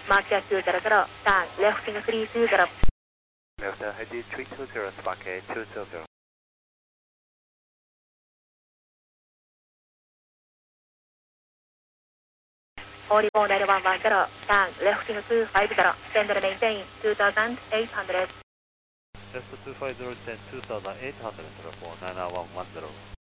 Marcia 200, turn left 320. Left heading 320, spark 200. Oricon 110, turn left 250, send and maintain 2800. Left 250, descend 2800 for 9110.